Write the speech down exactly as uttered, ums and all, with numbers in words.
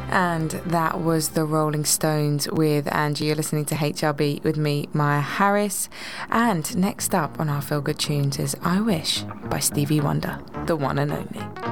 And that was the Rolling Stones with Angie. You're listening to H R B with me, Maya Harris. And next up on our Feel Good Tunes is I Wish by Stevie Wonder, the one and only.